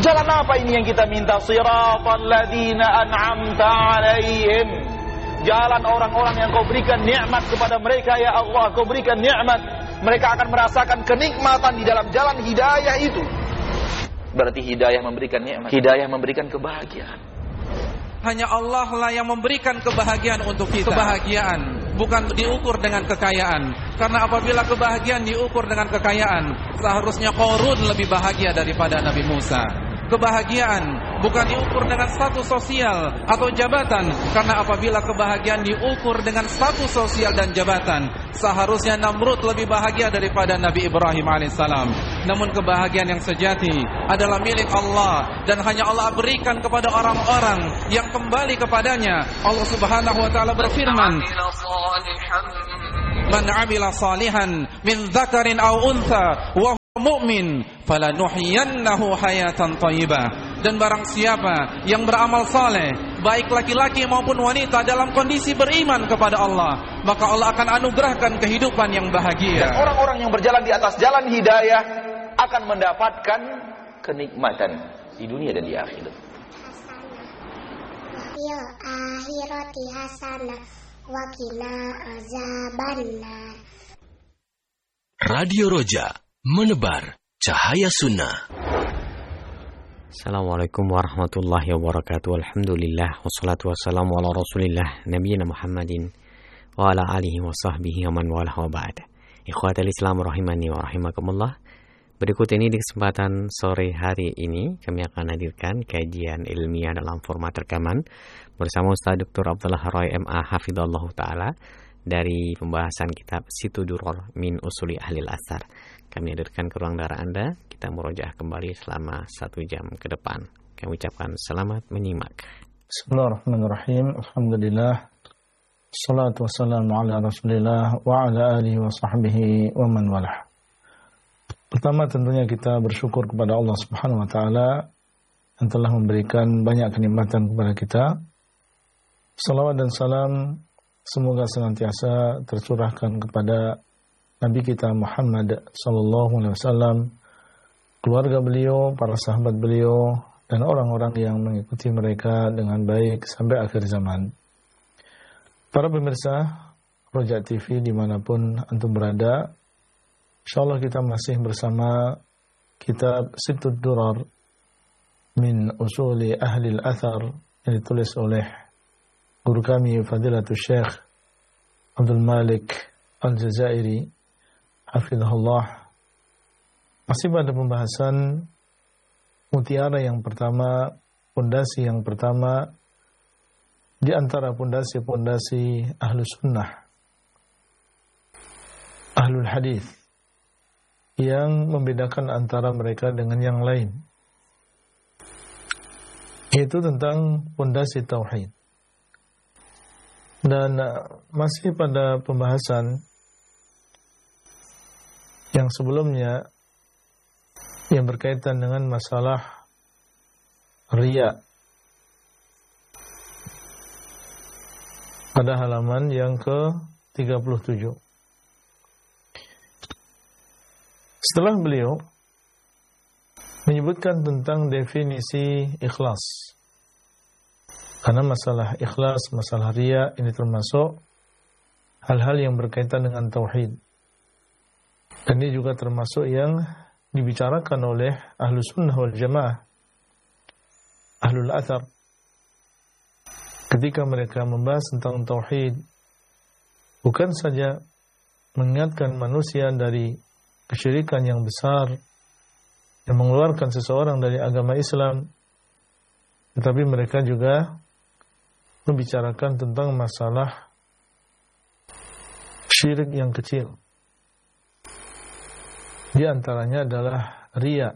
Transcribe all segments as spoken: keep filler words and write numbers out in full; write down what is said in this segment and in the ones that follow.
Jalan apa ini yang kita minta? Siratal ladzina an'amta 'alaihim. Jalan orang-orang yang kau berikan nikmat kepada mereka ya Allah. Kau berikan nikmat, mereka akan merasakan kenikmatan di dalam jalan hidayah itu. Berarti hidayah memberikan nikmat, hidayah memberikan kebahagiaan. Hanya Allah lah yang memberikan kebahagiaan untuk kita. Kebahagiaan bukan diukur dengan kekayaan. Karena apabila kebahagiaan diukur dengan kekayaan, seharusnya Qarun lebih bahagia daripada Nabi Musa. Kebahagiaan bukan diukur dengan status sosial atau jabatan. Karena apabila kebahagiaan diukur dengan status sosial dan jabatan, seharusnya Namrud lebih bahagia daripada Nabi Ibrahim alaihissalam. Namun kebahagiaan yang sejati adalah milik Allah, dan hanya Allah berikan kepada orang-orang yang kembali kepadanya. Allah subhanahu wa ta'ala berfirman, Man amila salihan min dzakarin aw untha wa mu'min falanuhyiyannahu hayatan thayyibah. Dan barang siapa yang beramal saleh, baik laki-laki maupun wanita, dalam kondisi beriman kepada Allah, maka Allah akan anugerahkan kehidupan yang bahagia. Dan orang-orang yang berjalan di atas jalan hidayah akan mendapatkan kenikmatan di dunia dan di akhirat. Ya akhirati hasanah wa qina azabannar. Radio Roja, menebar cahaya sunnah. Assalamualaikum warahmatullahi wabarakatuh. Alhamdulillah wassalatu wassalamu ala Rasulillah nabiyina Muhammadin wa ala alihi wa sahbihi wa man walah wa ba'd. Ikhwatal Islam rahimani wa rahimakumullah. Berikut ini di kesempatan sore hari ini kami akan hadirkan kajian ilmiah dalam format rekaman bersama Ustaz Doktor Abdullah Roy M A Hafidhullah Ta'ala dari pembahasan kitab Situ Duror min Usuli Ahlil Athar. Kami hadirkan ke ruang darah Anda. Kita murojaah kembali selama satu jam ke depan. Kami ucapkan selamat menyimak. Bismillahirrahmanirrahim. Alhamdulillah. Salatu wassalamu ala Rasulillah wa ala alihi wa sahbihi wa man walah. Pertama tentunya kita bersyukur kepada Allah Subhanahu wa taala yang telah memberikan banyak kenikmatan kepada kita. Salawat dan salam semoga senantiasa tercurahkan kepada Nabi kita Muhammad sallallahu alaihi wasallam, keluarga beliau, para sahabat beliau, dan orang-orang yang mengikuti mereka dengan baik sampai akhir zaman. Para pemirsa Roja T V dimanapun antum berada, insyaallah kita masih bersama kitab Situ Duror min Usuli Ahlil Athar yang ditulis oleh guru kami Fadilatul Syekh Abdul Malik Al-Jazairi hafizahullah. Masih pada pembahasan mutiara yang pertama, pondasi yang pertama di antara pondasi-pondasi Ahlus Sunnah, Ahlul Hadis, yang membedakan antara mereka dengan yang lain, yaitu tentang pondasi tauhid. Dan masih pada pembahasan yang sebelumnya yang berkaitan dengan masalah riya pada halaman yang ke tiga puluh tujuh. Setelah beliau menyebutkan tentang definisi ikhlas, karena masalah ikhlas, masalah riya ini termasuk hal-hal yang berkaitan dengan tauhid. Dan ini juga termasuk yang dibicarakan oleh Ahlus Sunnah wal Jamaah, Ahlul Athar, ketika mereka membahas tentang tauhid, bukan saja mengingatkan manusia dari kesyirikan yang besar yang mengeluarkan seseorang dari agama Islam, tetapi mereka juga membicarakan tentang masalah syirik yang kecil. Di antaranya adalah riya.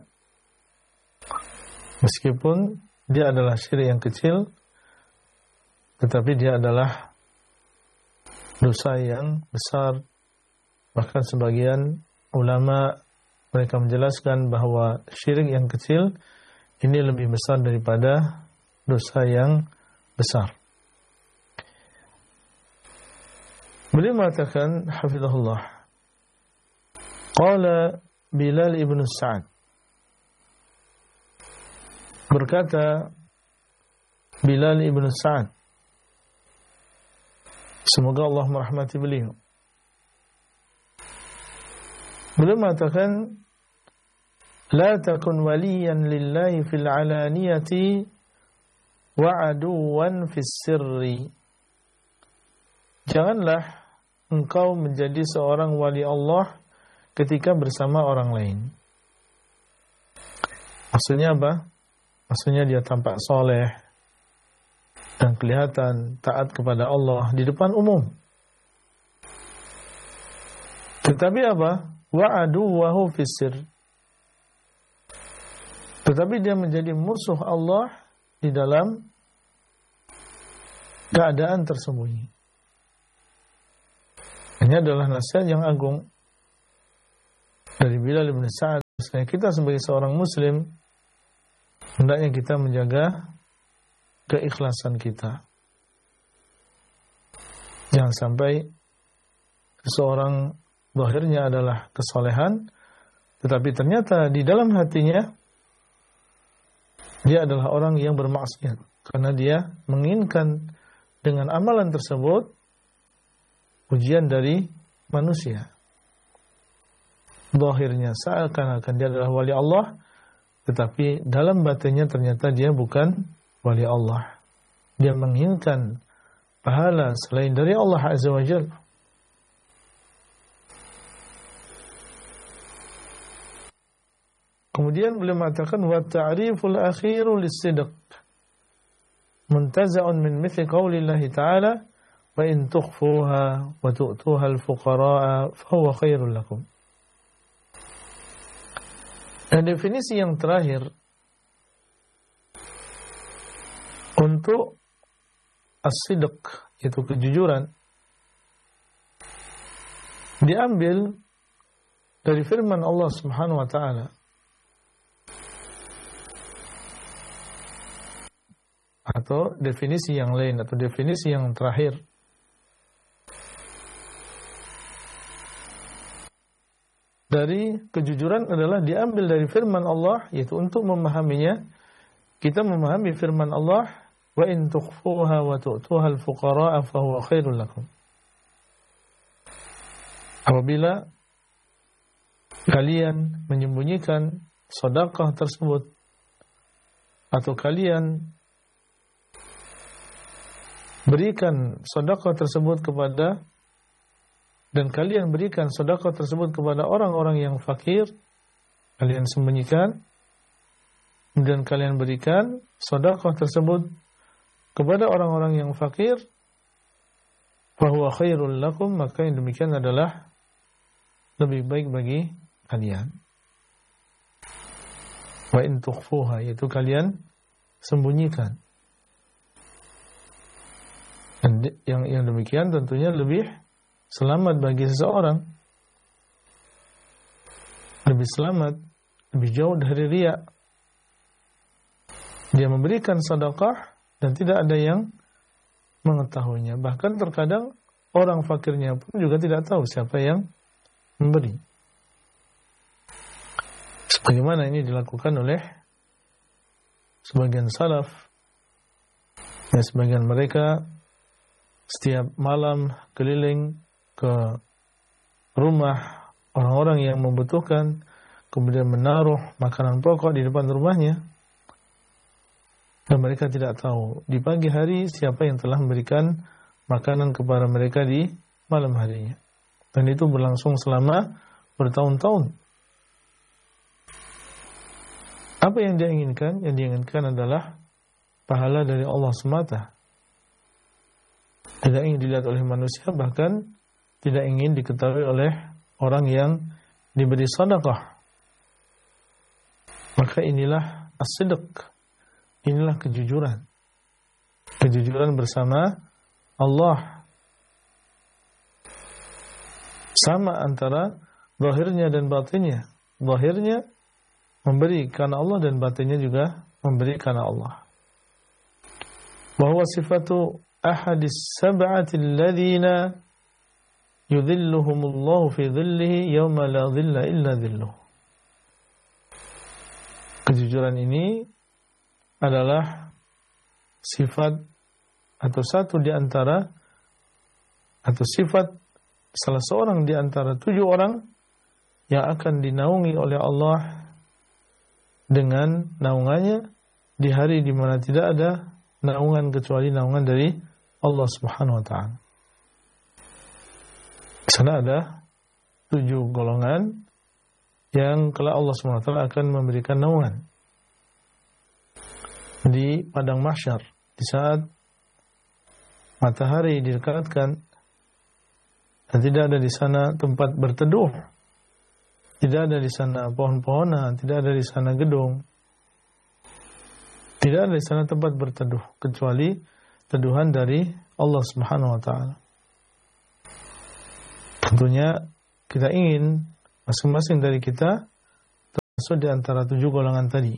Meskipun dia adalah syirik yang kecil, tetapi dia adalah dosa yang besar. Bahkan sebagian ulama mereka menjelaskan bahwa syirik yang kecil ini lebih besar daripada dosa yang besar. Beliau mengatakan hafizahullah, qala Bilal ibn Sa'ad, Berkata Bilal ibn Sa'ad, semoga Allah merahmati beliau, beliau mengatakan, la takun waliyan lillahi fil alaniyati wa aduwan fis sirri. Janganlah engkau menjadi seorang wali Allah ketika bersama orang lain. Maksudnya apa? Maksudnya dia tampak soleh dan kelihatan taat kepada Allah di depan umum. Tetapi apa? Wa aduwahu fis sirri. Tetapi dia menjadi musuh Allah di dalam keadaan tersembunyi. Ini adalah nasihat yang agung dari Bilal bin Sa'ad. Kita sebagai seorang muslim, hendaknya kita menjaga keikhlasan kita. Jangan sampai seseorang zahirnya adalah kesolehan, tetapi ternyata di dalam hatinya dia adalah orang yang bermaksiat, karena dia menginginkan dengan amalan tersebut ujian dari manusia. Zahirnya seakan-akan dia adalah wali Allah, tetapi dalam batinnya ternyata dia bukan wali Allah. Dia menginginkan pahala selain dari Allah Azza wa Jalla. Kemudian beliau mengatakan, wa ta'riful akhiru lis-sidq muntaza'un min mithli qaulillahi ta'ala wa in tukhfuha wa tu'tuha al-fuqara'a fa huwa khairul lakum. Dan definisi yang terakhir untuk as-sidq, yaitu kejujuran, diambil dari firman Allah Subhanahu wa taala. Atau definisi yang lain, atau definisi yang terakhir, dari kejujuran adalah diambil dari firman Allah, yaitu untuk memahaminya kita memahami firman Allah, wa in tukhfuha wa tu'tuha al-fuqara'a fa huwa khairul lakum. Apabila kalian menyembunyikan sedekah tersebut, atau kalian berikan sedekah tersebut kepada dan kalian berikan sedekah tersebut kepada orang-orang yang fakir, kalian sembunyikan, dan kalian berikan sedekah tersebut kepada orang-orang yang fakir, fahuwa khairul lakum, maka yang demikian adalah lebih baik bagi kalian. Wa in tukhfuha, yaitu kalian sembunyikan. Dan yang yang demikian tentunya lebih selamat bagi seseorang, lebih selamat, lebih jauh dari riya. Dia memberikan sedekah dan tidak ada yang mengetahuinya. Bahkan terkadang orang fakirnya pun juga tidak tahu siapa yang memberi. Sebagaimana ini dilakukan oleh sebagian salaf. Ya, sebagian mereka setiap malam keliling ke rumah orang-orang yang membutuhkan, kemudian menaruh makanan pokok di depan rumahnya, dan mereka tidak tahu di pagi hari siapa yang telah memberikan makanan kepada mereka di malam harinya. Dan itu berlangsung selama bertahun-tahun. Apa yang dia inginkan? Yang dia inginkan adalah pahala dari Allah semata. Tidak ingin dilihat oleh manusia, bahkan tidak ingin diketahui oleh orang yang diberi sedekah. Maka inilah as-sidq, inilah kejujuran. Kejujuran bersama Allah. Sama antara zahirnya dan batinnya. Zahirnya memberi karena Allah dan batinnya juga memberi karena Allah. Bahwa sifatu ahadis sab'ati alladhina yudhilluhumullahu fi dhillihi yawma la dhilla illa dhilluh. Kejujuran ini adalah sifat atau satu di antara atau sifat salah seorang di antara tujuh orang yang akan dinaungi oleh Allah dengan naungannya di hari di mana tidak ada naungan kecuali naungan dari Allah Subhanahu wa taala. Di sana ada tujuh golongan yang kelak Allah Subhanahu wa taala akan memberikan naungan di padang mahsyar di saat matahari didekatkan dan tidak ada di sana tempat berteduh, tidak ada di sana pohon-pohonan, tidak ada di sana gedung, tidak ada di sana tempat berteduh kecuali teduhan dari Allah Subhanahu wa taala. Tentunya kita ingin masing-masing dari kita termasuk di antara tujuh golongan tadi.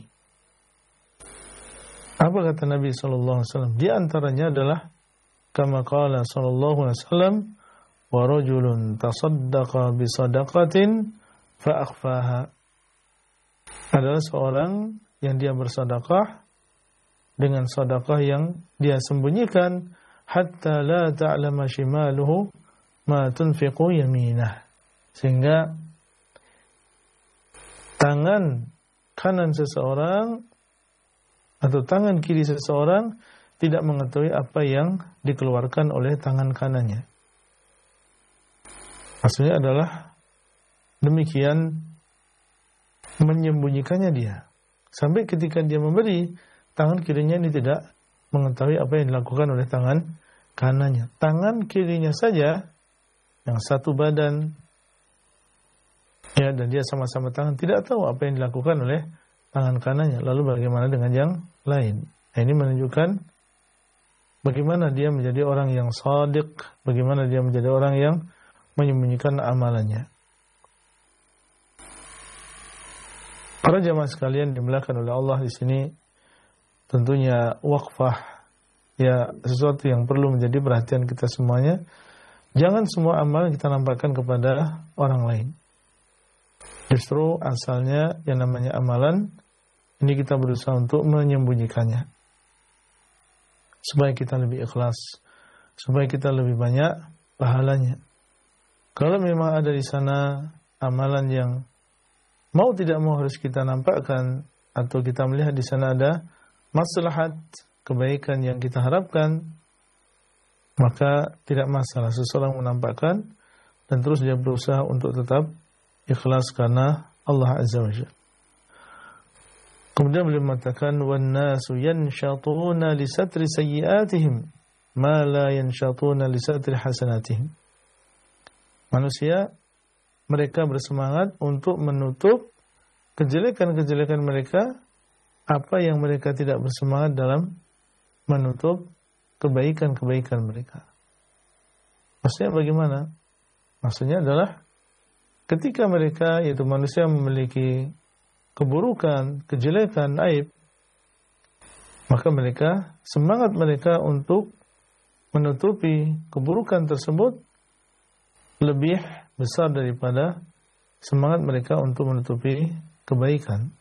Apa kata Nabi sallallahu alaihi wasallam? Di antaranya adalah kama qala sallallahu alaihi wasallam, wa rajulun tasaddaqa bi sadaqatin fa akhfaha. Adalah seorang yang dia bersedekah dengan sedekah yang dia sembunyikan hatta la ta'lama shimaluhu ma tunfiqu yaminah, sehingga tangan kanan seseorang atau tangan kiri seseorang tidak mengetahui apa yang dikeluarkan oleh tangan kanannya. Maksudnya adalah demikian menyembunyikannya dia. Sampai ketika dia memberi, tangan kirinya ini tidak mengetahui apa yang dilakukan oleh tangan kanannya. Tangan kirinya saja, yang satu badan, ya, dan dia sama-sama tangan, tidak tahu apa yang dilakukan oleh tangan kanannya. Lalu bagaimana dengan yang lain? Nah, ini menunjukkan bagaimana dia menjadi orang yang shadiq, bagaimana dia menjadi orang yang menyembunyikan amalannya. Para jamaah sekalian dimuliakan oleh Allah, di sini tentunya wakfah ya sesuatu yang perlu menjadi perhatian kita semuanya. Jangan semua amalan kita nampakkan kepada orang lain. Justru asalnya yang namanya amalan ini kita berusaha untuk menyembunyikannya supaya kita lebih ikhlas, supaya kita lebih banyak pahalanya. Kalau memang ada di sana amalan yang mau tidak mau harus kita nampakkan, atau kita melihat di sana ada maslahat kebaikan yang kita harapkan, maka tidak masalah seseorang menampakkan dan terus dia berusaha untuk tetap ikhlas karena Allah Azza wa Jalla. Kemudian beliau mengatakan, wan nasu yanshatuna li satri sayyi'atihim ma la yanshatuna li satri hasanatihim. Manusia mereka bersemangat untuk menutup kejelekan-kejelekan mereka, apa yang mereka tidak bersemangat dalam menutup kebaikan-kebaikan mereka. Maksudnya bagaimana? Maksudnya adalah ketika mereka, yaitu manusia, memiliki keburukan, kejelekan, aib, maka mereka, semangat mereka untuk menutupi keburukan tersebut lebih besar daripada semangat mereka untuk menutupi kebaikan.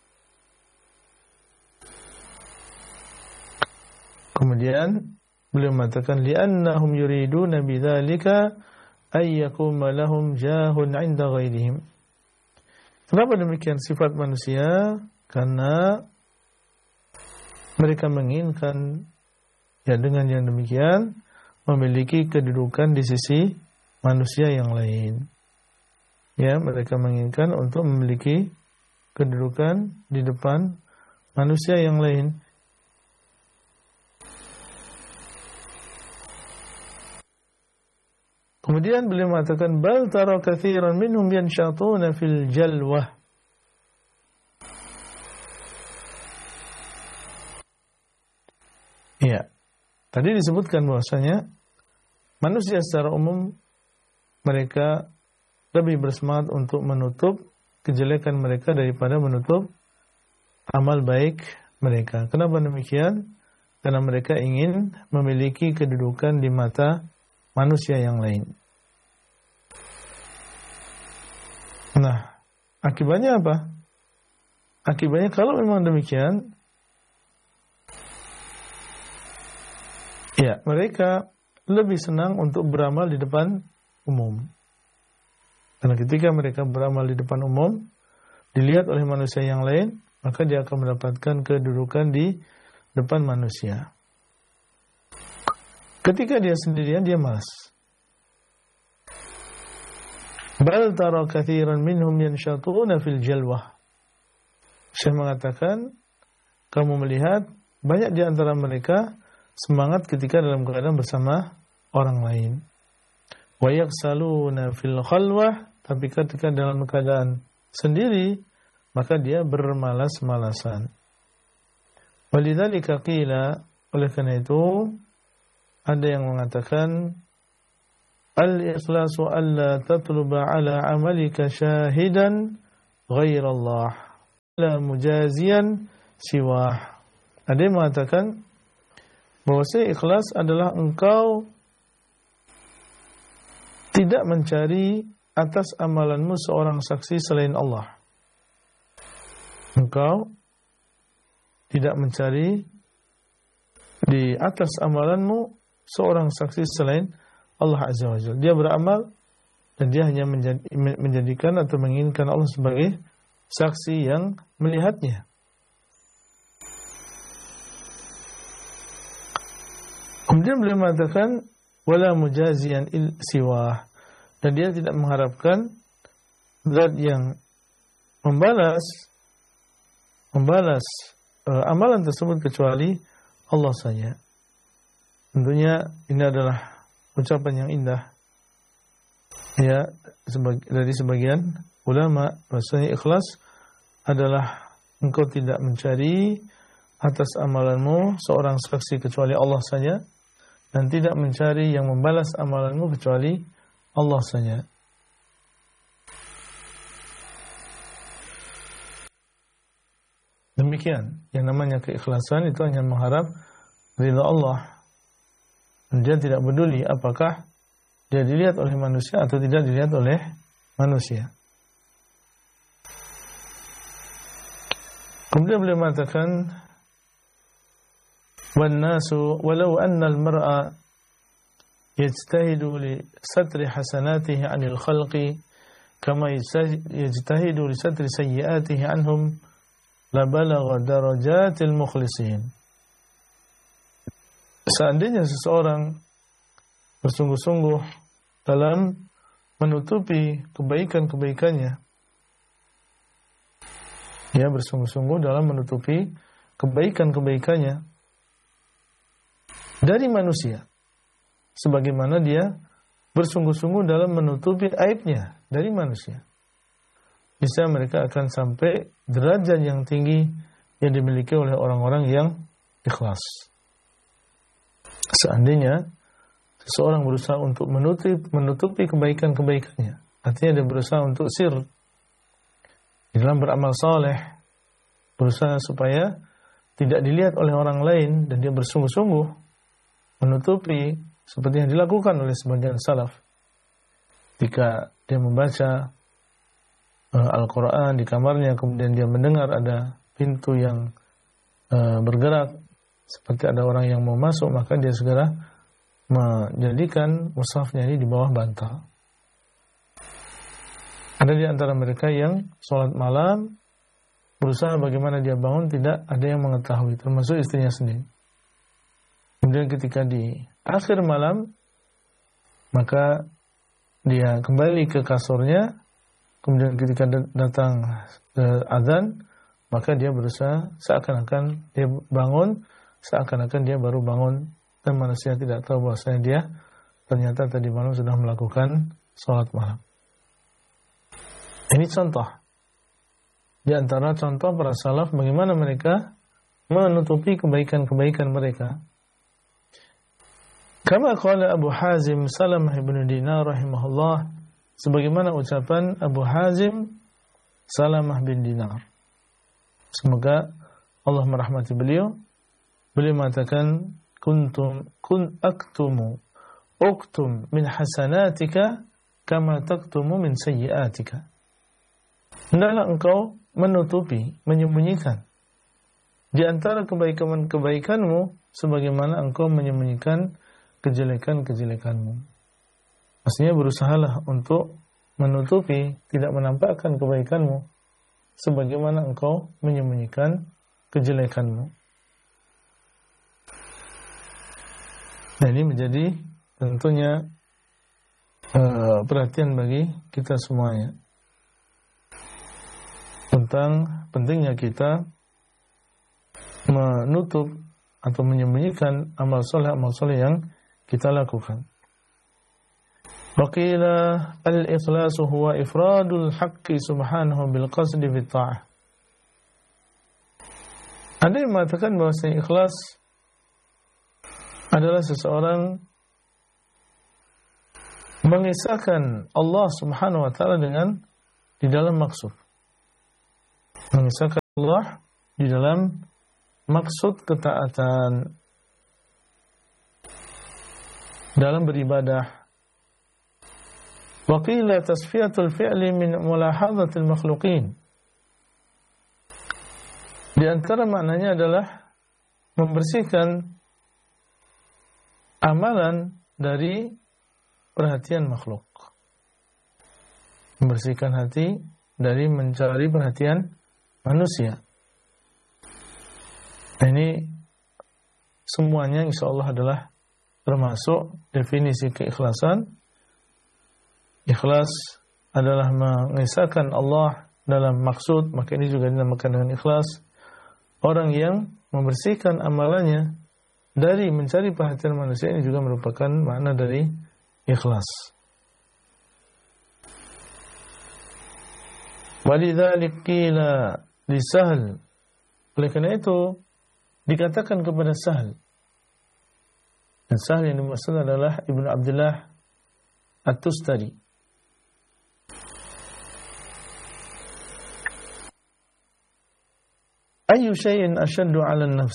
Kemudian beliau mengatakan, li'annahum yuriduna bidzalika ay yakuma lahum jahun 'inda ghairihim. Kenapa demikian sifat manusia? Karena mereka menginginkan ya dengan yang demikian memiliki kedudukan di sisi manusia yang lain. Ya, mereka menginginkan untuk memiliki kedudukan di depan manusia yang lain. Kemudian beliau mengatakan, bal tara katsiran minhum yanshatuna fil jalwah. Ya, tadi disebutkan bahwasanya manusia secara umum mereka lebih bersemangat untuk menutup kejelekan mereka daripada menutup amal baik mereka. Kenapa demikian? Karena mereka ingin memiliki kedudukan di mata manusia yang lain. Nah, akibatnya apa? Akibatnya kalau memang demikian, Ya, mereka lebih senang untuk beramal di depan umum. Karena ketika mereka beramal di depan umum, dilihat oleh manusia yang lain, maka dia akan mendapatkan kedudukan di depan manusia. Ketika dia sendirian, dia malas. Bal tara katsiran minhum yanshatuna fil jalwah. Syekh mengatakan, kamu melihat banyak di antara mereka semangat ketika dalam keadaan bersama orang lain. Wa yaksaluna fil khalwah, tapi ketika dalam keadaan sendiri, maka dia bermalas-malasan. Walidzalika qila, oleh karena itu ada yang mengatakan al-ikhlasu alla tatluba ala amalika syahidan ghairallah la mujaziyan siwah. Ada yang mengatakan bahwa ikhlas adalah engkau tidak mencari atas amalanmu seorang saksi selain Allah. Engkau tidak mencari di atas amalanmu seorang saksi selain Allah Azza wa Jalla. Dia beramal dan dia hanya menjadikan atau menginginkan Allah sebagai saksi yang melihatnya. Kemudian beliau mengatakan wala mujaziyan il siwah, dan dia tidak mengharapkan zat yang membalas membalas uh, amalan tersebut kecuali Allah saja. Tentunya ini adalah ucapan yang indah ya sebag- dari sebagian ulama. Maksudnya ikhlas adalah engkau tidak mencari atas amalanmu seorang saksi kecuali Allah saja, dan tidak mencari yang membalas amalanmu kecuali Allah saja. Demikian yang namanya keikhlasan, itu hanya mengharap ridha Allah. Dan dia tidak peduli apakah dia dilihat oleh manusia atau tidak dilihat oleh manusia. Kemudian beliau mengatakan, wan nasu walau anna al-mar'a yajtahidu li satri hasanatihi 'anil khalqi kama yajtahidu li satri sayyi'atihi 'anhum la balagha darajatil mukhlisin. Seandainya seseorang bersungguh-sungguh dalam menutupi kebaikan-kebaikannya, dia bersungguh-sungguh dalam menutupi kebaikan-kebaikannya dari manusia, sebagaimana dia bersungguh-sungguh dalam menutupi aibnya dari manusia, bisa mereka akan sampai derajat yang tinggi yang dimiliki oleh orang-orang yang ikhlas. Seandainya seseorang berusaha untuk menutupi, menutupi kebaikan-kebaikannya, artinya dia berusaha untuk sir di dalam beramal saleh, berusaha supaya tidak dilihat oleh orang lain, dan dia bersungguh-sungguh menutupi seperti yang dilakukan oleh sebagian salaf. Jika dia membaca uh, Al-Quran di kamarnya, kemudian dia mendengar ada pintu yang uh, bergerak seperti ada orang yang mau masuk, maka dia segera menjadikan mushafnya ini di bawah bantal. Ada di antara mereka yang sholat malam berusaha bagaimana dia bangun, tidak ada yang mengetahui, termasuk istrinya sendiri. Kemudian ketika di akhir malam, maka dia kembali ke kasurnya. Kemudian ketika datang uh, azan, maka dia berusaha seakan-akan dia bangun, seakan-akan dia baru bangun, dan manusia tidak tahu bahwasanya dia ternyata tadi malam sudah melakukan sholat malam. Ini contoh di antara contoh para salaf bagaimana mereka menutupi kebaikan-kebaikan mereka. Kama qala Abu Hazim Salamah bin Dinar rahimahullah, sebagaimana ucapan Abu Hazim Salamah bin Dinar, semoga Allah merahmati beliau. Beliau mengatakan, kuntum kun aktumu uktum min hasanatika kama taktumu min sayyiatika. Hendaklah engkau menutupi, menyembunyikan di antara kebaikan-kebaikanmu sebagaimana engkau menyembunyikan kejelekan-kejelekanmu. Maksudnya berusahalah untuk menutupi, tidak menampakkan kebaikanmu sebagaimana engkau menyembunyikan kejelekanmu. Nah, ini menjadi tentunya uh, perhatian bagi kita semuanya tentang pentingnya kita menutup atau menyembunyikan amal soleh amal soleh yang kita lakukan. Waqila al-ikhlasu huwa ifradul haqqi subhanahu bil qasdi fit ta'ah. Ada yang mengatakan bahwa ikhlas adalah seseorang mengisahkan Allah Subhanahu wa taala dengan di dalam maksud. Mengisahkan Allah di dalam maksud ketaatan dalam beribadah. Wa qila tasfiyatul fi'li min mulahadhatil makhluqin. Di antara maknanya adalah membersihkan amalan dari perhatian makhluk. Membersihkan hati dari mencari perhatian manusia. Ini semuanya insya Allah adalah termasuk definisi keikhlasan. Ikhlas adalah mengisahkan Allah dalam maksud, maka ini juga dinamakan dengan ikhlas. Orang yang membersihkan amalannya dari mencari perhatian manusia, ini juga merupakan makna dari ikhlas. Walidzalik qila li Sahl. Oleh karena itu dikatakan kepada Sahl. Dan Sahl yang dimaksud adalah Ibnu Abdullah At-Tustari. Ayu syai'in ashaddu 'ala an-nafs?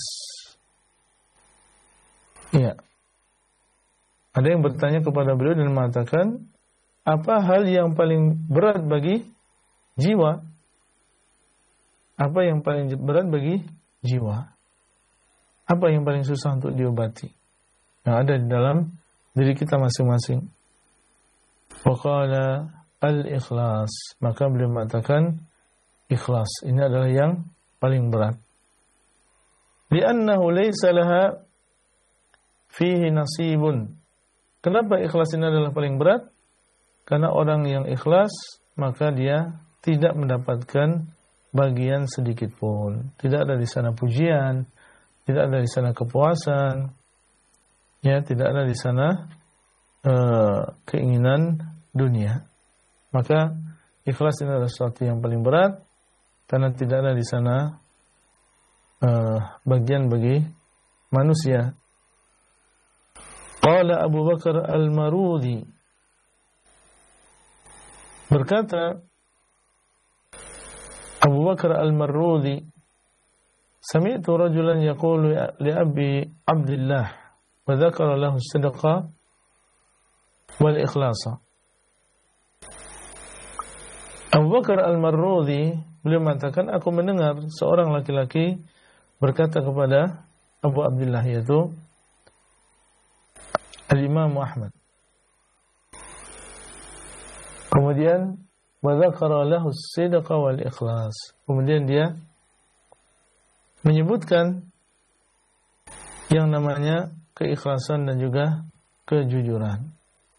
Ya. Ada yang bertanya kepada beliau dan mengatakan, apa hal yang paling berat bagi jiwa? Apa yang paling berat bagi jiwa? Apa yang paling susah untuk diobati? Yang ada di dalam diri kita masing-masing. Wa qala al-ikhlas. Maka beliau mengatakan ikhlas. Ini adalah yang paling berat. Li'annahu laysa laha fihi nasibun. Kenapa ikhlas ini adalah paling berat? Karena orang yang ikhlas, maka dia tidak mendapatkan bagian sedikit pun. Tidak ada di sana pujian, tidak ada di sana kepuasan, ya, tidak ada di sana uh, keinginan dunia. Maka ikhlas ini adalah sesuatu yang paling berat, karena tidak ada di sana uh, bagian bagi manusia. Qala Abu Bakar Al-Marudhi, berkata Abu Bakar Al-Marudhi, sami'tu rajulan yaqulu li Abi Abdullah wa dzakara lahu as-sidqa wal ikhlasa. Abu Bakar Al-Marudhi beliau mengatakan, aku mendengar seorang laki-laki berkata kepada Abu Abdullah, yaitu Al-Imam Ahmad. Kemudian wa dzakara lahu as-sidqa wal ikhlas. Kemudian dia menyebutkan yang namanya keikhlasan dan juga kejujuran.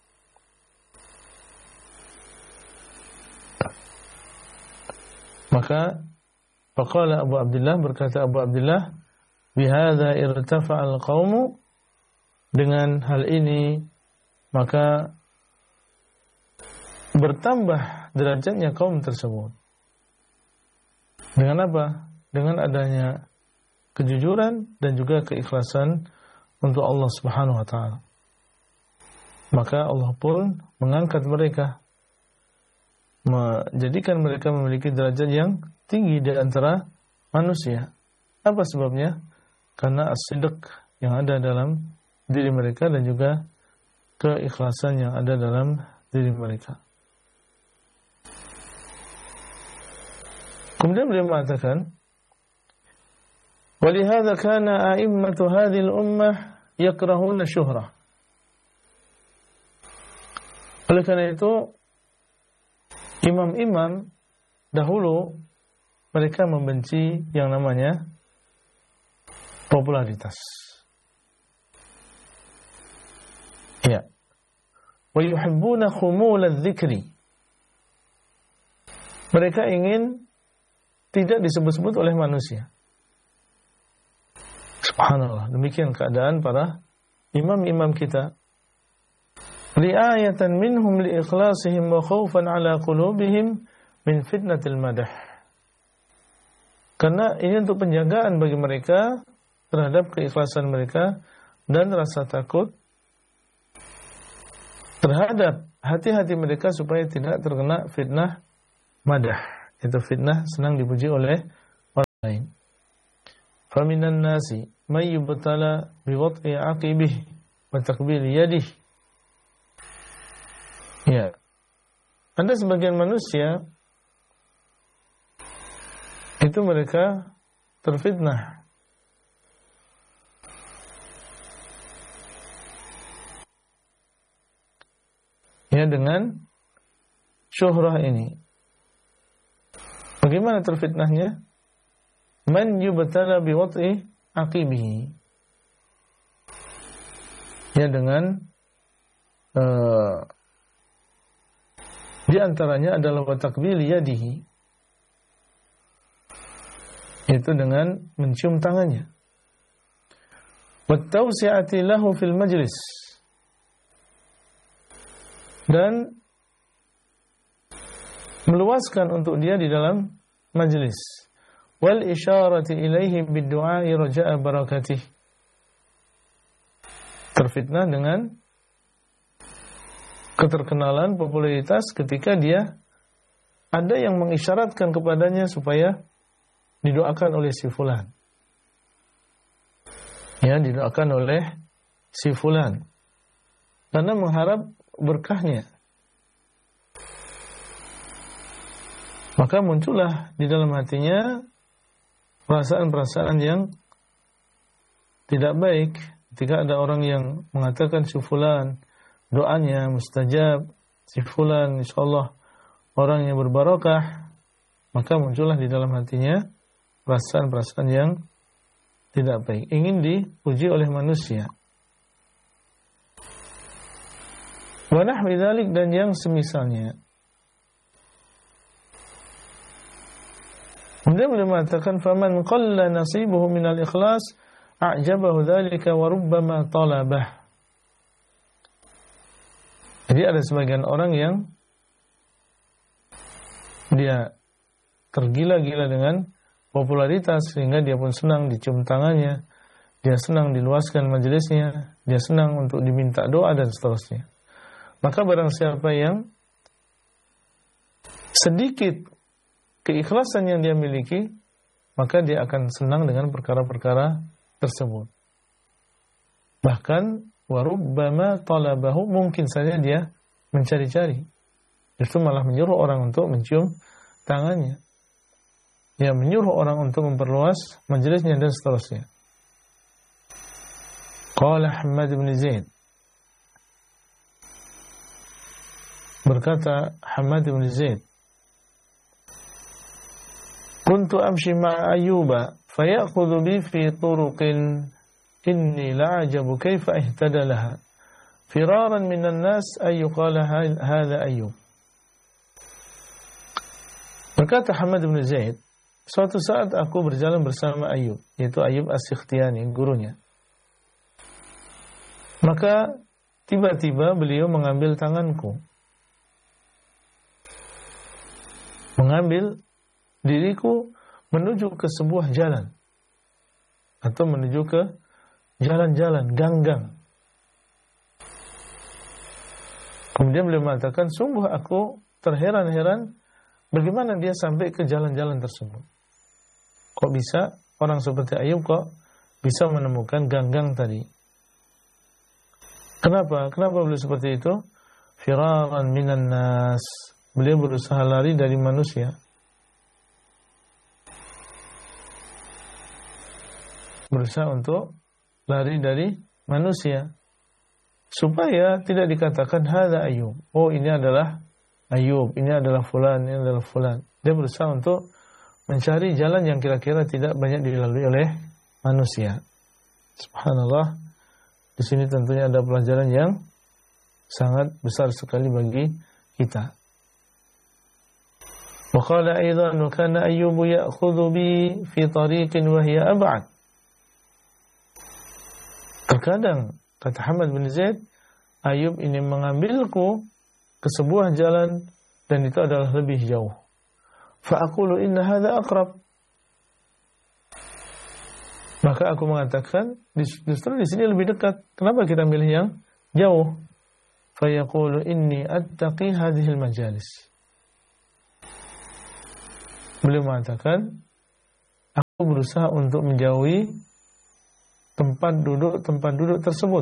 Maka faqala Abu Abdullah, berkata Abu Abdullah, bihadza irtafa'al qaumu, dengan hal ini maka bertambah derajatnya kaum tersebut. Dengan apa? Dengan adanya kejujuran dan juga keikhlasan untuk Allah Subhanahu wa taala. Maka Allah pun mengangkat mereka, menjadikan mereka memiliki derajat yang tinggi di antara manusia. Apa sebabnya? Karena as-sidq yang ada dalam diri mereka dan juga keikhlasan yang ada dalam diri mereka. Kemudian beliau mengatakan, Walihada kana a'immatu hadhihi al-ummah yakrahuna syuhrah. Oleh karena itu, imam-imam dahulu mereka membenci yang namanya popularitas. Ya. Wa yuhibbuna khumul adz-dzikri. Mereka ingin tidak disebut-sebut oleh manusia. Subhanallah, demikian keadaan para imam-imam kita. Ri'ayatan minhum liikhlasihim wa khaufan ala qulubihim min fitnatil madah. Karena ini untuk penjagaan bagi mereka terhadap keikhlasan mereka dan rasa takut terhadap hati-hati mereka supaya tidak terkena fitnah madah. Itu fitnah senang dipuji oleh orang lain. Faminan nasi may yubtala biwad'i aqibihi wa taqbil yadihi. Ya. Ada sebagian manusia itu mereka terfitnah ya dengan syuhrah ini. Bagaimana terfitnahnya? Man yubtala biwad'i aqibihi. Ya dengan uh, di antaranya adalah wa taqbil yadihi. Itu dengan mencium tangannya. Wa tawsi'ati lahu fil majlis. Dan meluaskan untuk dia di dalam majlis. Wal isyarati ilaihi bid-du'a'i raja'a barakatih. Terfitnah dengan keterkenalan, popularitas ketika dia ada yang mengisyaratkan kepadanya supaya didoakan oleh si fulan. Ya, didoakan oleh si fulan. Karena mengharap berkahnya. Maka muncullah di dalam hatinya perasaan-perasaan yang tidak baik ketika ada orang yang mengatakan si fulan doanya mustajab, si fulan insyaallah orang yang berbarakah, maka muncullah di dalam hatinya perasaan-perasaan yang tidak baik, ingin dipuji oleh manusia. Wa nahwi dzalik, dan yang semisalnya. Kemudian beliau mengatakan faman qalla nasibuhu minal ikhlas a'jabahu dzalika wa rubbama talabah. Jadi ada sebagian orang yang dia tergila-gila dengan popularitas sehingga dia pun senang dicium tangannya, dia senang diluaskan majelisnya, dia senang untuk diminta doa dan seterusnya. Maka barang siapa yang sedikit keikhlasan yang dia miliki, maka dia akan senang dengan perkara-perkara tersebut. Bahkan warubbama talabahu, mungkin saja dia mencari-cari. Justru malah menyuruh orang untuk mencium tangannya. Ya, menyuruh orang untuk memperluas majelisnya dan seterusnya. Qala Hammad bin Zaid. Berkata Hammad bin Zaid, kuntu amshi ma'a Ayyuba fayakhudhu bi fi turuqin inni la'ajabu kaifa ihtada laha firaran minan nas ay yuqala hadha Ayyub. Berkata Hammad bin Zaid, suatu saat aku berjalan bersama Ayyub, yaitu Ayyub As-Sikhtiyani, gurunya. Maka tiba-tiba beliau mengambil tanganku, mengambil diriku menuju ke sebuah jalan atau menuju ke jalan-jalan, gang-gang. Kemudian beliau mengatakan, sungguh aku terheran-heran bagaimana dia sampai ke jalan-jalan tersebut. Kok bisa orang seperti Ayyub kok bisa menemukan gang-gang tadi? Kenapa? Kenapa beliau seperti itu? Firaran minan nas. Beliau berusaha lari dari manusia. berusaha untuk lari dari manusia supaya tidak dikatakan hadza Ayyub. Oh, ini adalah Ayyub, ini adalah fulan, ini adalah fulan. Dia berusaha untuk mencari jalan yang kira-kira tidak banyak dilalui oleh manusia. Subhanallah. Di sini tentunya ada pelajaran yang sangat besar sekali bagi kita. Wa qala aidan wa kana Ayyub ya'khudhu bi fi tariqin wa hiya ab'ad. Terkadang kata Hamad bin Zaid, Ayyub ini mengambilku ke sebuah jalan dan itu adalah lebih jauh. Fa aqulu inna hadza aqrab. Maka aku mengatakan justru di sini lebih dekat. Kenapa kita milih yang jauh? Fa yaqulu inni attaqi hadhihi al-majalis. Beliau mengatakan, aku berusaha untuk menjauhi tempat duduk tempat duduk tersebut.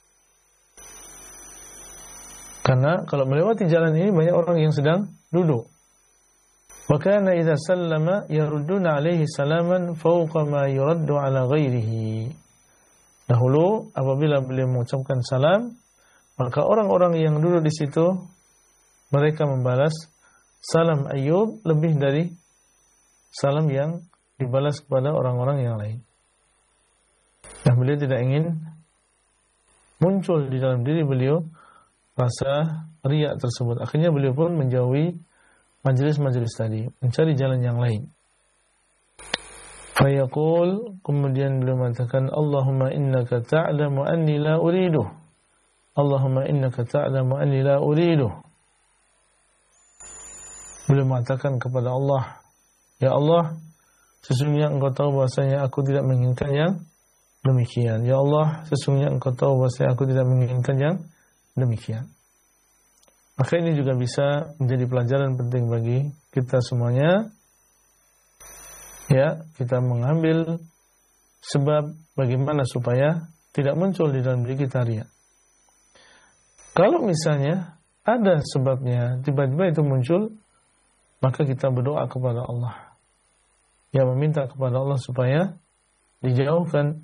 Karena kalau melewati jalan ini banyak orang yang sedang duduk. Wa kana idza sallama yarudduna alaihi salaman fawqa ma yuraddu ala ghairihi. Dahulu apabila beliau mengucapkan salam, maka orang-orang yang duduk di situ mereka membalas salam Ayyub lebih dari salam yang dibalas kepada orang-orang yang lain. Nah, beliau tidak ingin muncul di dalam diri beliau rasa riya tersebut. Akhirnya beliau pun menjauhi majelis-majelis tadi, mencari jalan yang lain. Fayaqul, kemudian beliau mengatakan, Allahumma innaka ta'lamu anni la uriduh. Allahumma innaka ta'lamu anni la uriduh. Beliau mengatakan kepada Allah, ya Allah, sesungguhnya Engkau tahu bahasanya aku tidak menginginkan yang demikian. Ya Allah, sesungguhnya Engkau tahu bahasanya aku tidak menginginkan yang demikian. Maka ini juga bisa menjadi pelajaran penting bagi kita semuanya. Ya, kita mengambil sebab bagaimana supaya tidak muncul di dalam diri kita riya. Kalau misalnya ada sebabnya, tiba-tiba itu muncul, maka kita berdoa kepada Allah. Ya, meminta kepada Allah supaya dijauhkan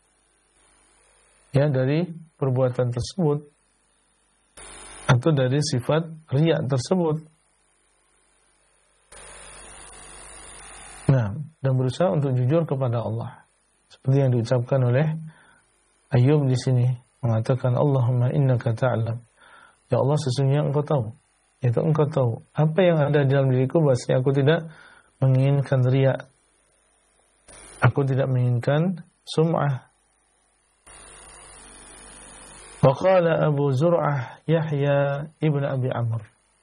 ya dari perbuatan tersebut atau dari sifat riya tersebut. Nah, dan berusaha untuk jujur kepada Allah. Seperti yang diucapkan oleh Ayyub di sini, mengatakan Allahumma innaka ta'lam. Ya Allah, sesungguhnya Engkau tahu. Yaitu Engkau tahu apa yang ada di dalam diriku, bahwasanya aku tidak menginginkan riya. Aku tidak menginginkan sum'ah. Wa qala Abu Zur'ah Yahya ibn Abi Amr.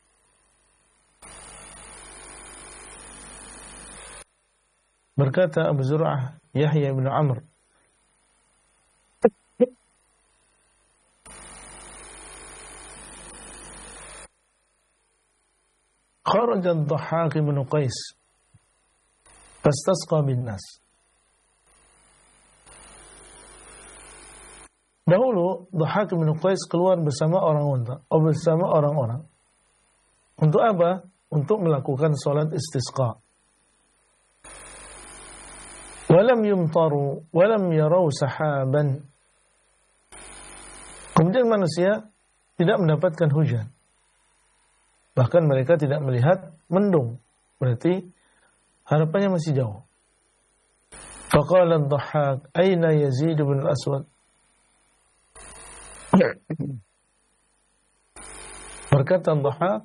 Berkata Abu Zur'ah Yahya ibn Amr, kharaja ad-Dhahhak ibn Qais fastasqa bin nas. Dahulu Dhahhak bin Qais keluar bersama orang unta, atau bersama orang-orang. Untuk apa? Untuk melakukan salat istisqa. Walam yumtaru, walam yarau sahaban. Kemudian manusia tidak mendapatkan hujan. Bahkan mereka tidak melihat mendung. Berarti harapannya masih jauh. Faqala ad-Dhahhak, aina Yazid bin al-Aswad? Berkata Dhahhak,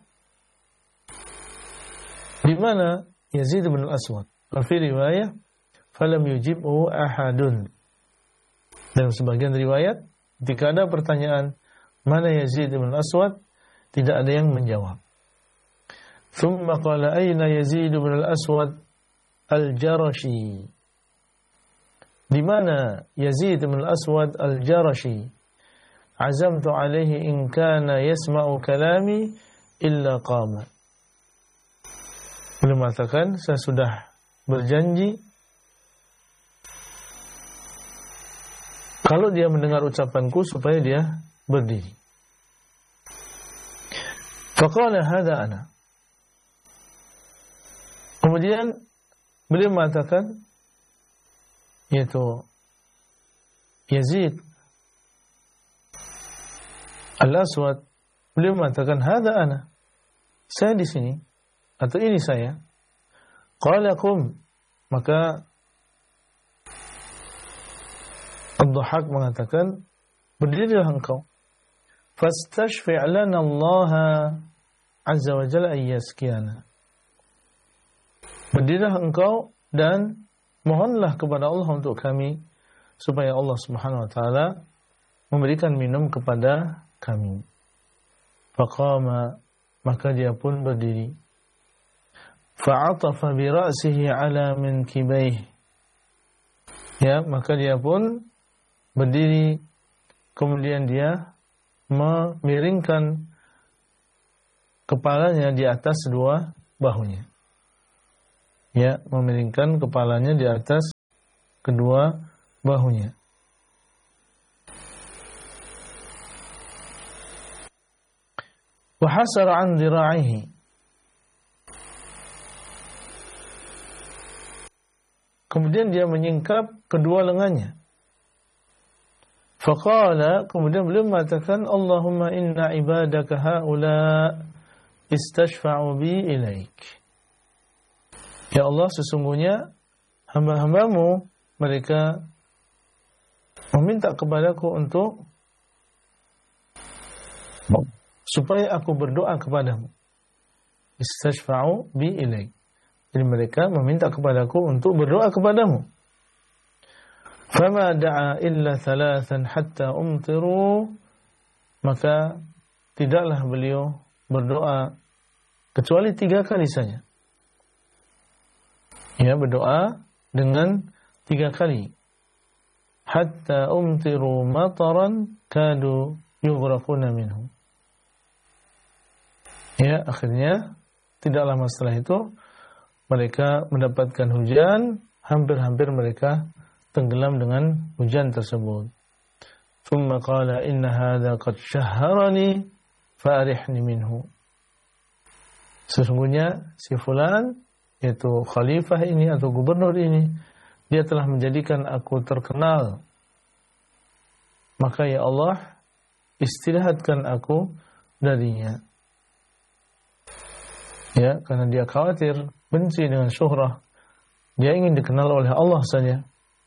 di mana Yazid bin al-Aswad? Fi riwayah, falam yujibhu ahadun. Dalam sebagian riwayat, ketika ada pertanyaan mana Yazid bin al-Aswad, tidak ada yang menjawab. Thumma qala ayna Yazid bin al-Aswad al-Jarashi? Di mana Yazid bin al-Aswad al-Jarashi? Azamtu alaihi in kana yasma'u kalami illa qama. Beliau mengatakan, saya sudah berjanji kalau dia mendengar ucapanku supaya dia berdiri. Faqala hadha ana. Kemudian beliau mengatakan, yaitu Yazid Al-Aswad, beliau mengatakan, "Hadza ana." Saya di sini atau ini saya. Qala qum, maka Ad-Dhahhak mengatakan, berdirilah engkau. Fastashfi' lana Allah azza wa jalla ayyaskiyana. Berdirilah engkau dan mohonlah kepada Allah untuk kami supaya Allah Subhanahu wa taala memberikan minum kepada kami. Faqama, maka dia pun berdiri. Fa'atafa bi ra'sihi ala minkibayhi. Ya, maka dia pun berdiri, kemudian dia memiringkan kepalanya di atas dua bahunya. Ya, memiringkan kepalanya di atas kedua bahunya. Wa hasara an dhira'ihi. Kemudian dia menyingkap kedua lengannya. Faqala, kemudian beliau mengatakan, Allahumma inna ibadaka haula istashfa'u bi ilaik. Ya Allah, sesungguhnya hamba-hambamu mereka meminta kepadaku untuk supaya aku berdoa kepadamu. Istashfa'u bi ilaik. Jadi mereka meminta kepadaku untuk berdoa kepadamu. Fama da'a illa thalathan hatta umtiru. Maka tidaklah beliau berdoa kecuali tiga kali saja. Ya, berdoa dengan tiga kali. Hatta umtiru mataran kadu yughraquna minhu. Ya, akhirnya tidak lama setelah itu mereka mendapatkan hujan, hampir-hampir mereka tenggelam dengan hujan tersebut. Thumma qala inna hadha qad shahharani fa'arihni minhu. Sesungguhnya si fulan, yaitu khalifah ini atau gubernur ini, dia telah menjadikan aku terkenal. Maka ya Allah, istirahatkan aku darinya. Ya, karena dia khawatir, benci dengan syuhrah. Dia ingin dikenal oleh Allah saja.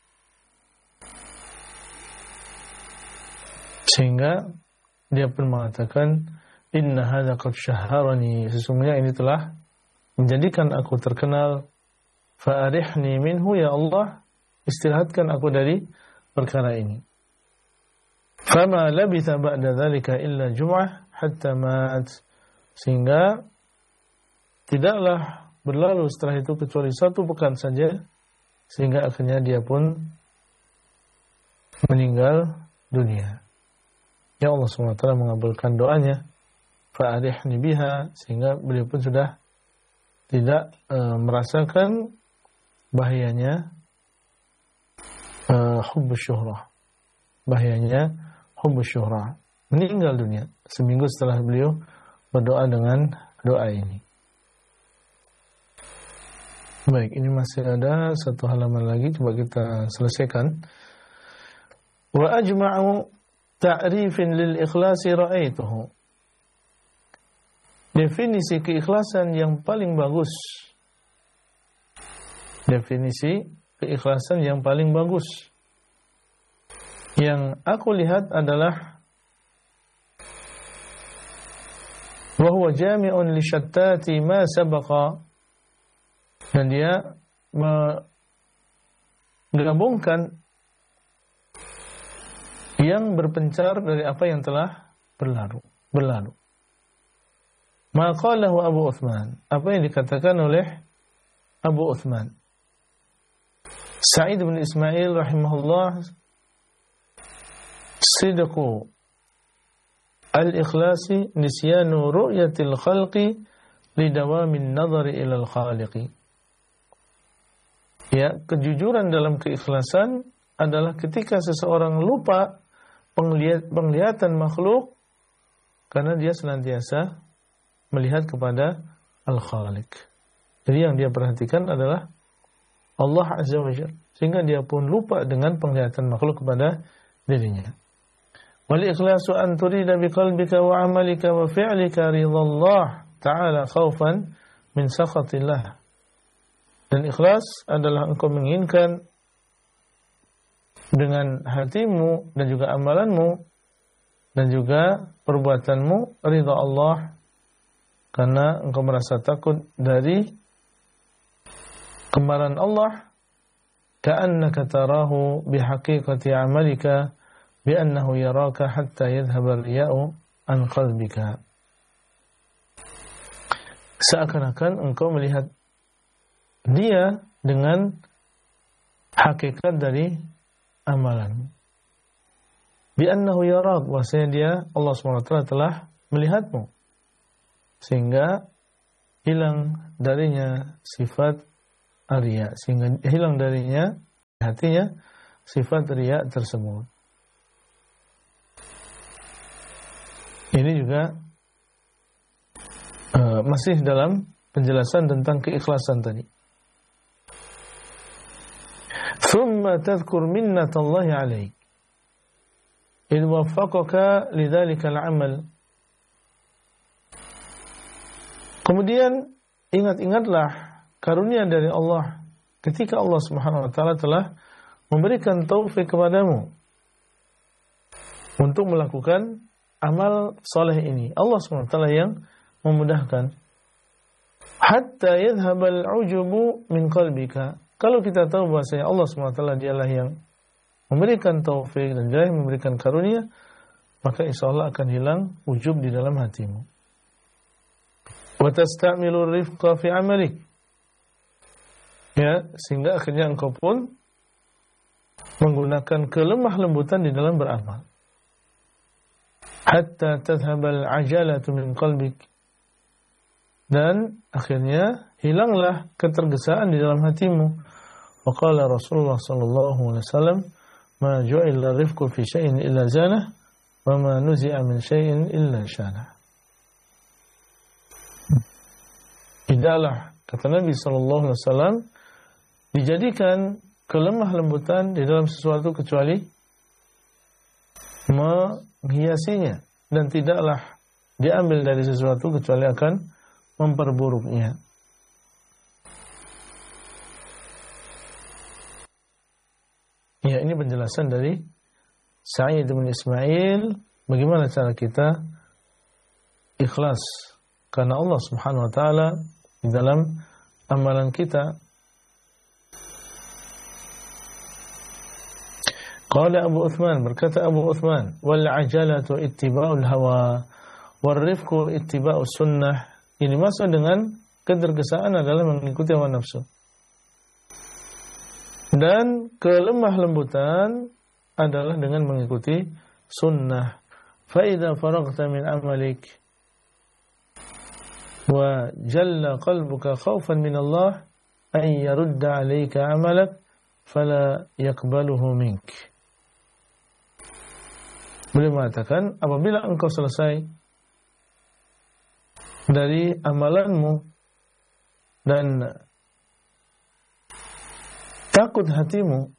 Sehingga dia pun mengatakan, inna hadza qad shahharani. Sesungguhnya ini telah menjadikan aku terkenal. Fa'arihni minhu, ya Allah, istirahatkan aku dari perkara ini. Fama labitha ba'da dzalika illa jum'ah hatta mat. Sehingga tidaklah berlalu setelah itu kecuali satu pekan saja, sehingga akhirnya dia pun meninggal dunia. Ya Allah subhanahu wa taala mengabulkan doanya, fa'arihni biha, sehingga beliau pun sudah tidak e, merasakan bahayanya e, hubbus syuhrah. Bahayanya hubbus syuhrah. Meninggal dunia seminggu setelah beliau berdoa dengan doa ini. Baik, ini masih ada satu halaman lagi, coba kita selesaikan. Wa ajma'u ta'rifin lil ikhlasi ra'aituhu. Definisi keikhlasan yang paling bagus. Definisi keikhlasan yang paling bagus yang aku lihat adalah wa huwa jami'un li shattati ma sabaqa. Dan dia menggabungkan yang berpencar dari apa yang telah berlalu. berlalu. Maqalahu Abu Uthman. Apa yang dikatakan oleh Abu Uthman. Sa'id bin Ismail rahimahullah. Sidqu al-ikhlasi nisyanu ru'yatil khalqi lidawamin nazari ilal khaliqi. Ya, kejujuran dalam keikhlasan adalah ketika seseorang lupa penglihat, penglihatan makhluk karena dia senantiasa melihat kepada Al-Khaliq. Jadi yang dia perhatikan adalah Allah Azza wa Jalla, sehingga dia pun lupa dengan penglihatan makhluk kepada dirinya. Wal ikhlasu an turida biqalbika wa amalika wa fi'lika ridallah ta'ala khaufan min sakhatillah. Dan ikhlas adalah engkau menginginkan dengan hatimu dan juga amalanmu dan juga perbuatanmu ridha Allah, karena engkau merasa takut dari kemarahan Allah. Ka'annaka tarahu bihaqiqati amalika bi'annahu yaraka hatta yadhhaba ar-riya'u an qalbika. Seakan-akan engkau melihat dia dengan hakikat dari amalan. Bi'annahu yarak, bahwasanya dia, Allah subhanahu wa taala telah melihatmu, sehingga hilang darinya sifat riya, sehingga hilang darinya hatinya sifat riya tersebut. Ini juga uh, masih dalam penjelasan tentang keikhlasan tadi. Thumma tadhkur minnatallahi 'alaik idh waffaqaka lidzalikal 'amal. Kemudian ingat-ingatlah karunia dari Allah ketika Allah Subhanahu wa taala telah memberikan taufik kepadamu untuk melakukan amal saleh ini. Allah Subhanahu wa taala yang memudahkan. Hatta yadhhabal 'ujubu min qalbika. Kalau kita tahu bahwasanya Allah Subhanahu wa taala dialah yang memberikan taufik dan dia yang memberikan karunia, maka insyaallah akan hilang ujub di dalam hatimu. Wa tasta'milu rifqa fi 'amalik. Ya, sehingga akhirnya engkau pun menggunakan kelemah lembutan di dalam beramal. Hatta tadhhabal 'ajalatu min qalbik. Dan akhirnya hilanglah ketergesaan di dalam hatimu. Wa qala Rasulullah sallallahu alaihi wasallam, "Ma ju'ila rifqu fi syai'in illa zanah, wa ma nuzi'a min syai'in illa syanah." Tidaklah, kata Nabi sallallahu alaihi wasallam, dijadikan kelemah lembutan di dalam sesuatu kecuali menghiasinya, dan tidaklah diambil dari sesuatu kecuali akan memperburuknya. Ya, ini penjelasan dari Sa'id bin Ismail bagaimana cara kita ikhlas karena Allah Subhanahu wa taala di dalam amalan kita. Qala Abu Uthman, berkata Abu Uthman, wal ajalatu ittiba'ul hawa wal rifqu ittiba'us sunnah. Ini maksud dengan ketergesaan adalah mengikuti hawa nafsu. Dan kelemah lembutan adalah dengan mengikuti sunnah. Fa idza faragta min amalik wa jalla qalbuka khaufan min Allah an yarudda 'alayka 'amalak fala yaqbaluhu mink. Beliau mengatakan, apabila engkau selesai dari amalanmu dan takut hatimu,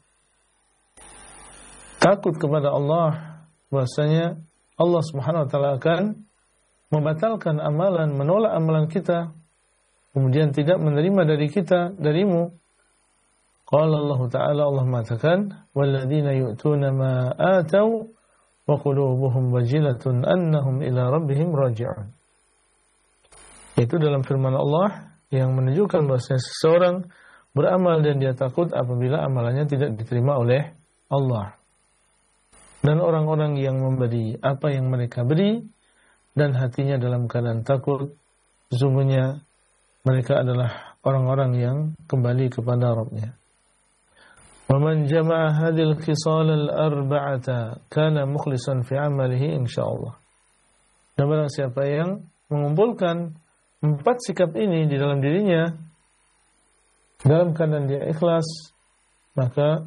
takut kepada Allah, bahwasanya Allah Subhanahu wa taala akan membatalkan amalan, menolak amalan kita, kemudian tidak menerima dari kita, darimu. Qala Allah Ta'ala, Allah mengatakan, walladzina yu'tuna ma atau wa qulubuhum wajilatun annahum ila rabbihim raji'un. Itu dalam firman Allah yang menunjukkan bahwa seseorang beramal dan dia takut apabila amalannya tidak diterima oleh Allah. Dan orang-orang yang memberi apa yang mereka beri dan hatinya dalam keadaan takut, sesungguhnya mereka adalah orang-orang yang kembali kepada Rabb-Nya. وَمَنْ جَمَعَ هَذِهِ الْخِصَالَ الْأَرْبَعَةَ كَانَ مُخْلِصًا فِي عَمَلِهِ insyaallah. Dan barang siapa yang mengumpulkan empat sikap ini di dalam dirinya, dalam keadaan dia ikhlas, maka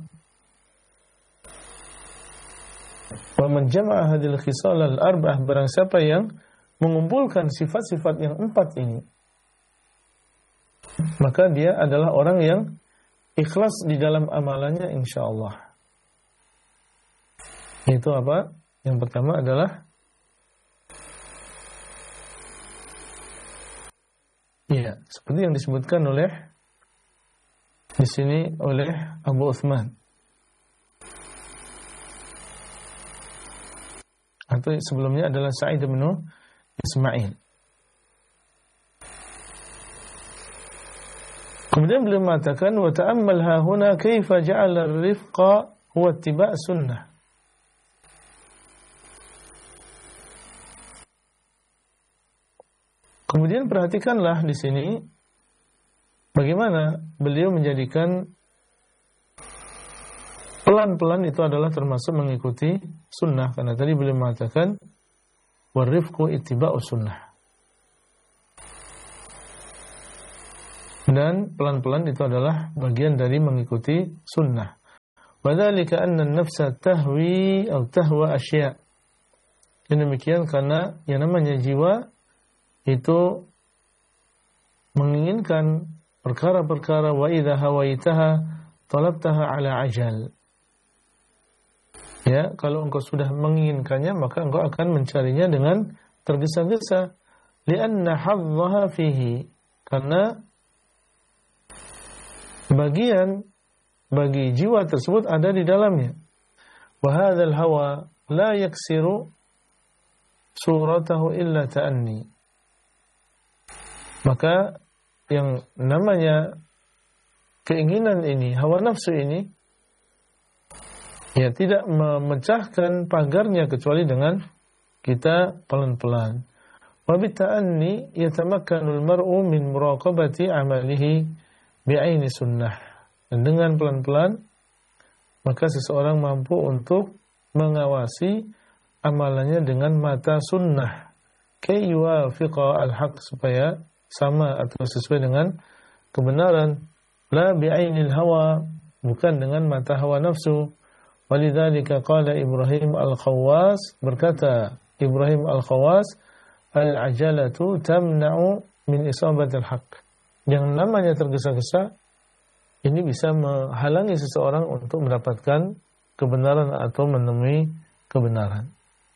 وَمَنْ جَمَعَ هَذِهِ الْخِصَالَ الْأَرْبَعَةَ, barang siapa yang mengumpulkan sifat-sifat yang empat ini, maka dia adalah orang yang ikhlas di dalam amalannya insyaallah. Itu apa? Yang pertama adalah ya, seperti yang disebutkan oleh di sini oleh Abu Uthman. Atau sebelumnya adalah Sa'id bin Ismail. Kemudian beliau mengatakan wa ta'ammal ha huna kaifa ja'ala ar-rifqa huwa ittiba' sunnah. Kemudian perhatikanlah di sini bagaimana beliau menjadikan pelan-pelan itu adalah termasuk mengikuti sunnah, karena tadi beliau mengatakan warifqu ittiba'u sunnah. Dan pelan-pelan itu adalah bagian dari mengikuti sunnah. Wadzalika anna an-nafsa tahwi atau tahwa asya'. Demikian karena yang namanya jiwa itu menginginkan perkara-perkara wa idza hawaitaha talabtaha ala ajal. Ya, kalau engkau sudah menginginkannya maka engkau akan mencarinya dengan tergesa-gesa. Lianna hadzaha fihi, karena bagian bagi jiwa tersebut ada di dalamnya. Wa hadzal hawa la yaksiru suratahu illa ta'anni. Maka yang namanya keinginan ini, hawa nafsu ini, ya tidak memecahkan pagarnya kecuali dengan kita pelan-pelan. Wa bita'anni yatamakkanul mar'u min muraqabati amalihi bi'aini sunnah. Dan dengan pelan-pelan maka seseorang mampu untuk mengawasi amalannya dengan mata sunnah. Kay yuwafiqa al-haq, supaya sama atau sesuai dengan kebenaran. La bi'ainil hawa, bukan dengan mata hawa nafsu. Walidzalika qala Ibrahim al-Khawwas, berkata Ibrahim al-Khawwas, al-ajalatu tamna'u min isabatil haqq. Yang namanya tergesa-gesa ini bisa menghalangi seseorang untuk mendapatkan kebenaran atau menemui kebenaran.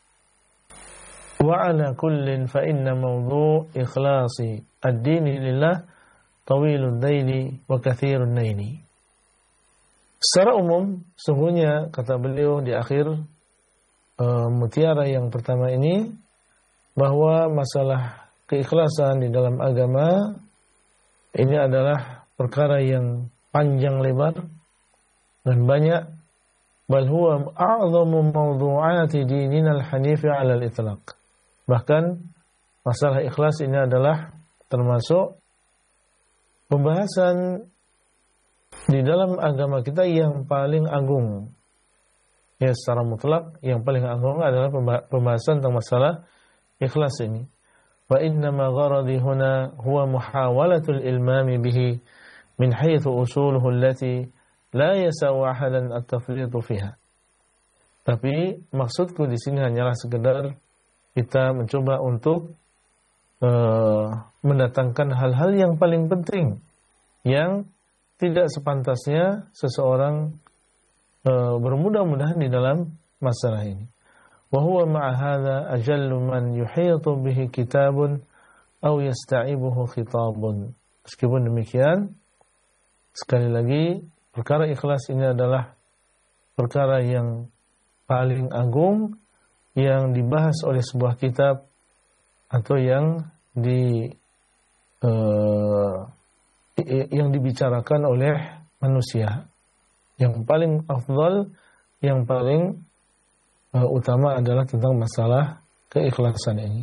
Wa ala kullin fa inna mawdu' ikhlasi ad-dini lillah tawilud daili wa kathirun naini. Secara umum, sungguhnya kata beliau di akhir uh, mutiara yang pertama ini, bahwa masalah keikhlasan di dalam agama ini adalah perkara yang panjang lebar dan banyak. Bal huwa a'zamu mawdu'ati dinina al-hanif 'ala al-itlaq. Bahkan masalah ikhlas ini adalah termasuk pembahasan di dalam agama kita yang paling agung. Ya, secara mutlak yang paling agung adalah pembahasan tentang masalah ikhlas ini. Wa inna ma gharadi huna huwa muhawalatul ilmami bihi min haythu usuluhu allati la yasau ahadan at-tafritu fiha. Tapi maksudku di sini hanyalah sekedar kita mencoba untuk uh, mendatangkan hal-hal yang paling penting yang tidak sepantasnya seseorang uh, bermudah-mudahan di dalam masalah ini. Wa huwa ma'a hadza ajallu man yuhitu bihi kitabun aw yasta'ibuhu khitabun. Meskipun demikian, sekali lagi perkara ikhlas ini adalah perkara yang paling agung yang dibahas oleh sebuah kitab atau yang di uh, yang dibicarakan oleh manusia. Yang paling afdal, yang paling uh, utama adalah tentang masalah keikhlasan ini.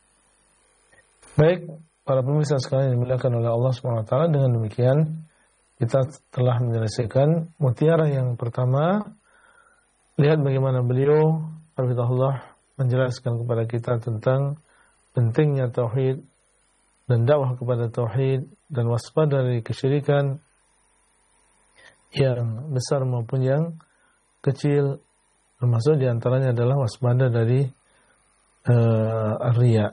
Baik, para pemirsa sekalian yang dimuliakan oleh Allah subhanahu wa taala, dengan demikian kita telah menyelesaikan mutiara yang pertama. Lihat bagaimana beliau Hafizahullah menjelaskan kepada kita tentang pentingnya tauhid dan dakwah kepada tauhid dan waspada dari kesyirikan yang besar maupun yang kecil, termasuk diantaranya adalah waspada dari uh, ar-riya.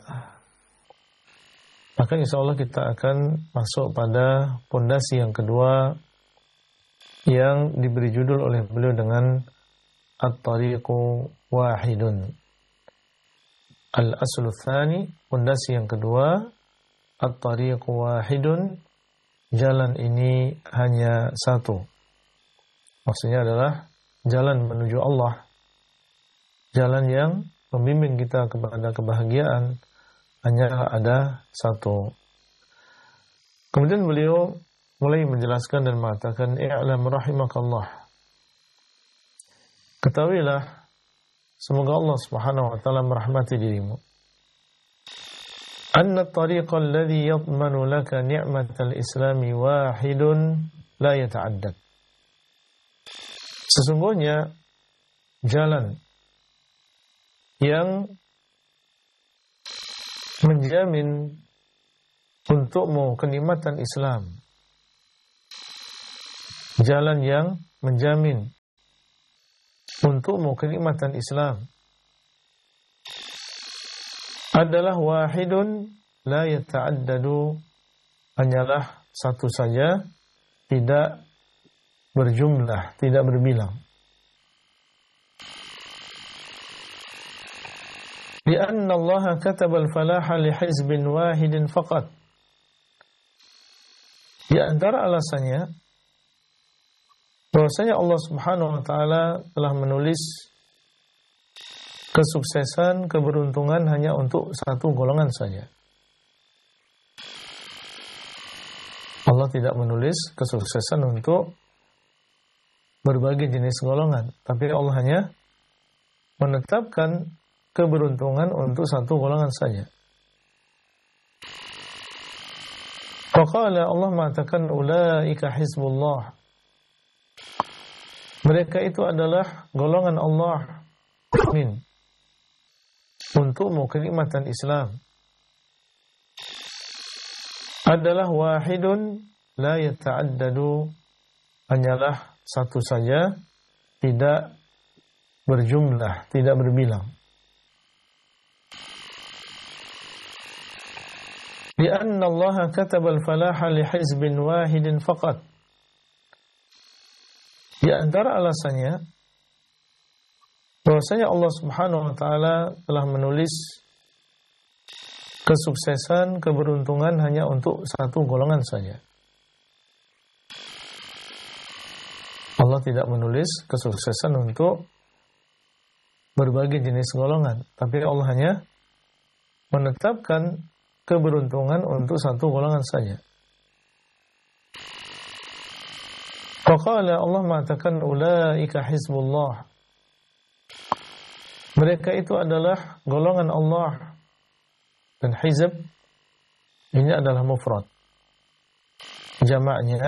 Maka insyaallah kita akan masuk pada pondasi yang kedua yang diberi judul oleh beliau dengan at-tariqu wahidun. Al-aslu tsani, pondasi yang kedua, at-tariqu wahidun, jalan ini hanya satu. Maksudnya adalah jalan menuju Allah, jalan yang membimbing kita kepada kebahagiaan hanya ada satu. Kemudian beliau mulai menjelaskan dan mengatakan, i'lam rahimakallah, ketahuilah semoga Allah Subhanahu wa taala merahmati dirimu, anna at-tariqa alladhi yadmanu laka ni'matal islami wahidun la yata'addad. Sesungguhnya jalan yang menjamin untukmu kenikmatan Islam, jalan yang menjamin untukmu kenikmatan Islam adalah wahidun la yata'addadu, hanyalah satu saja, tidak berjumlah, tidak berbilang. Lianna Allah kataba al-falaha li hizbin wahidin faqat. Di antara alasannya bahwasanya Allah Subhanahu wa taala telah menulis kesuksesan, keberuntungan hanya untuk satu golongan saja. Allah tidak menulis kesuksesan untuk berbagai jenis golongan, tapi Allah hanya menetapkan keberuntungan untuk satu golongan saja. Faqala, Allah mengatakan, ulaika hizbullah, mereka itu adalah golongan Allah. Amin. Untukmu kenikmatan Islam adalah wahidun la yata'addadu, hanyalah satu saja, tidak berjumlah, tidak berbilang. Lianna Allah kataba al-falaha li hizbin wahidin faqat. Di antara alasannya bahwasanya Allah Subhanahu wa taala telah menulis kesuksesan, keberuntungan hanya untuk satu golongan saja. Allah tidak menulis kesuksesan untuk berbagai jenis golongan, tapi Allah hanya menetapkan keberuntungan untuk satu golongan saja. Faqala, Allah mengatakan, ulaika hizbullah, mereka itu adalah golongan Allah. Dan hizb ini adalah mufrad, jamaknya